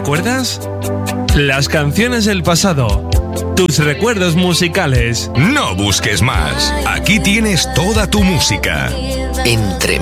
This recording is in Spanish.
recuerdas? Las canciones del pasado. Tus recuerdos musicales. No busques más. Aquí tienes toda tu música. Entre